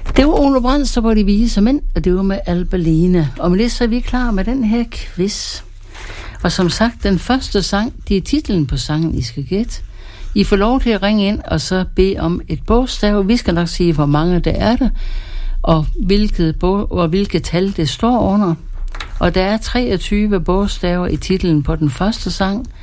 Det var Ole Brandstrup og de vise mænd, og det var med Alberline. Og med det så er vi klar med den her quiz. Og som sagt, den første sang, det er titlen på sangen, I skal gætte. I får lov til at ringe ind og så bede om et bogstav. Vi skal nok sige, hvor mange der er der, og hvilket tal det står under. Og der er 23 bogstaver i titlen på den første sang,